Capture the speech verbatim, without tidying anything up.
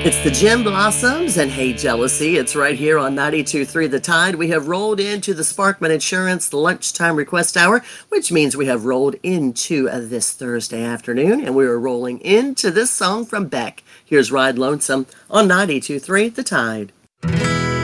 It's the Gin Blossoms and Hey Jealousy. It's right here on ninety-two point three The Tide. We have rolled into the Sparkman Insurance lunchtime request hour, which means we have rolled into uh, this Thursday afternoon, and we are rolling into this song from Beck. Here's Ride Lonesome on ninety-two point three The Tide.